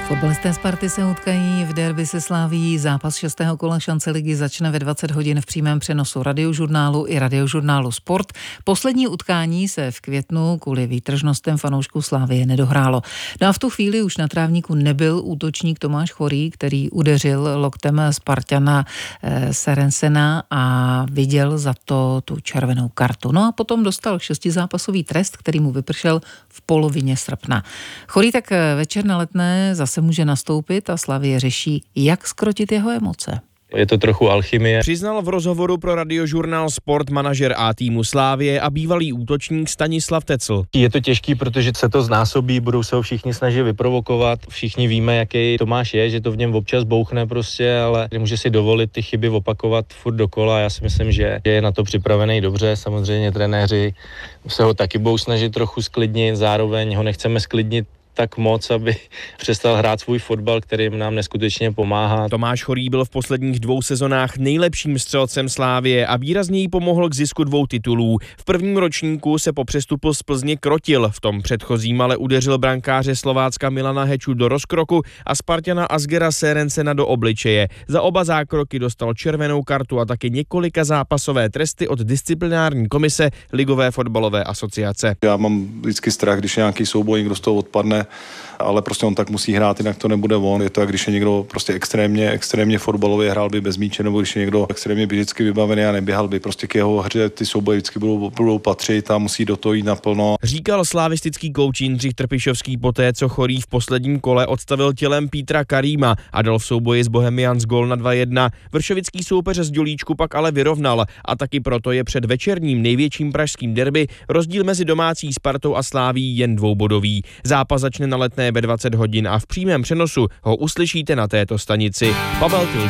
Fotbalisté Sparty se utkají v derby se Slavií. Zápas 6. kola šance ligy začne ve 20 hodin v přímém přenosu Radiožurnálu i Radiožurnálu Sport. Poslední utkání se v květnu kvůli výtržnostem fanoušků Slavie nedohrálo. No a v tu chvíli už na trávníku nebyl útočník Tomáš Chorý, který udeřil loktem Spartana Serensena a viděl za to tu červenou kartu. No a potom dostal 6zápasový trest, který mu vypršel v polovině srpna. Chorý tak večer na Letné zase může nastoupit a Slavie řeší, jak zkrotit jeho emoce. Je to trochu alchymie. Přiznal v rozhovoru pro Radiožurnál Sport manažer A týmu Slavie a bývalý útočník Stanislav Tecl. Je to těžký, protože se to znásobí, budou se ho všichni snažit vyprovokovat. Všichni víme, jaký Tomáš je, že to v něm občas bouchne prostě, ale může si dovolit ty chyby opakovat furt dokola. Já si myslím, že je na to připravený dobře. Samozřejmě trenéři se ho taky budou snažit trochu sklidnit, zároveň ho nechceme sklidnit tak moc, aby přestal hrát svůj fotbal, který nám neskutečně pomáhá. Tomáš Chorý byl v posledních 2 sezonách nejlepším střelcem Slavie a výrazně jí pomohl k zisku 2 titulů. V prvním ročníku se po přestupu z Plzně krotil, v tom předchozím ale udeřil brankáře Slovácka Milana Heču do rozkroku a Spartana Asgera Serensena do obličeje. Za oba zákroky dostal červenou kartu a taky několika zápasové tresty od disciplinární komise Ligové fotbalové asociace. Já mám vždycky strach, když nějaký souboj, někdo z toho odpadne, ale prostě on tak musí hrát, jinak to nebude on. Je to, jak když je někdo prostě extrémně fotbalově, hrál by bez míče, nebo když je někdo extrémně běžecky vybavený a neběhal by. Prostě k jeho hře ty souboje vždycky budou patřit a musí do toho jít naplno. Říkal slavistický kouč Jindřich Trpišovský poté, co Chorý v posledním kole odstavil tělem Pítra Karíma a dal v souboji s Bohemians gól na 2-1. Vršovický soupeř z Dělíčku pak ale vyrovnal a taky proto je před večerním největším pražským derby rozdíl mezi domácí Spartou a Slavií jen 2bodový. Zápas začne na Letné ve 20 hodin a v přímém přenosu ho uslyšíte na této stanici. Pavel Tilš.